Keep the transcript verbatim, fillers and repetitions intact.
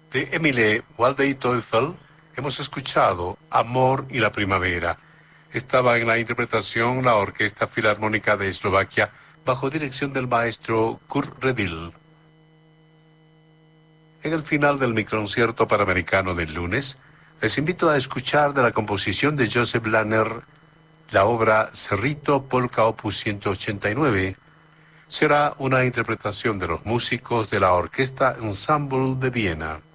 De Emile Waldey-Teufel hemos escuchado Amor y la Primavera. Estaba en la interpretación la Orquesta Filarmónica de Eslovaquia bajo dirección del maestro Kurt Redil. En el final del microconcierto panamericano del lunes, les invito a escuchar de la composición de Joseph Lahner la obra Cerrito Polka Opus ciento ochenta y nueve. Será una interpretación de los músicos de la Orquesta Ensemble de Viena.